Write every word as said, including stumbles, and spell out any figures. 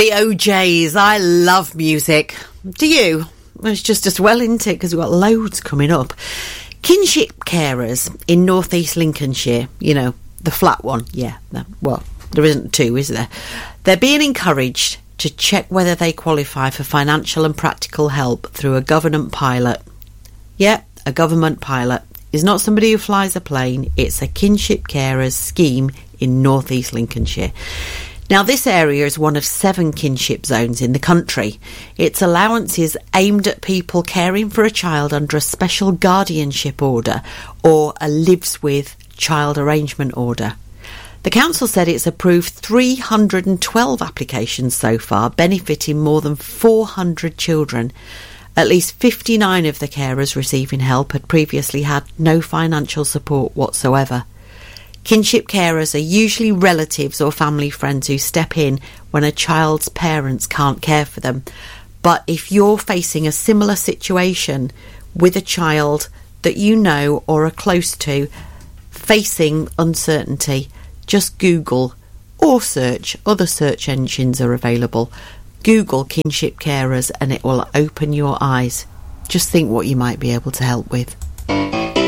Right, O Js, I love music. Do you? Well, it's just as well, isn't it? Because we've got loads coming up. Kinship carers in North East Lincolnshire, you know, the flat one, yeah, well, there isn't two, is there? They're being encouraged to check whether they qualify for financial and practical help through a government pilot. Yeah, a government pilot. It's not somebody who flies a plane, it's a kinship carers scheme in North East Lincolnshire. Now, this area is one of seven kinship zones in the country. Its allowance is aimed at people caring for a child under a special guardianship order or a lives with child arrangement order. The council said it's approved three hundred twelve applications so far, benefiting more than four hundred children. At least fifty-nine of the carers receiving help had previously had no financial support whatsoever. Kinship carers are usually relatives or family friends who step in when a child's parents can't care for them. But if you're facing a similar situation with a child that you know or are close to, facing uncertainty, just Google or search. Other search engines are available. Google kinship carers and it will open your eyes. Just think what you might be able to help with.